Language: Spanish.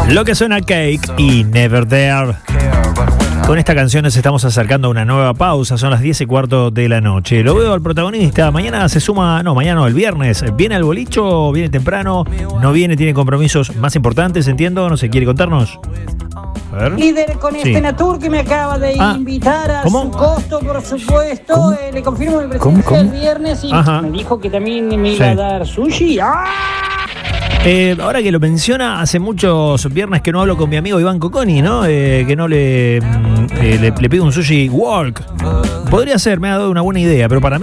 Lo que suena Cake y Never There. Con esta canción nos estamos acercando a una nueva pausa. Son las 10:15 de la noche. Lo veo al protagonista. Mañana se suma. No, mañana no, el viernes. ¿Viene al bolicho? ¿Viene temprano? ¿No viene? ¿Tiene compromisos más importantes? Entiendo. ¿No se quiere contarnos? A ver. Líder, con Sí. este Natur que me acaba de invitar a ¿cómo? su costo, por supuesto. Le confirmo el presidente el viernes y Ajá. me dijo que también me iba a dar sushi. ¡Ah! Ahora que lo menciona, hace muchos viernes que no hablo con mi amigo Iván Cocconi, ¿no? Que no le pido un sushi walk. Podría ser, me ha dado una buena idea, pero para mí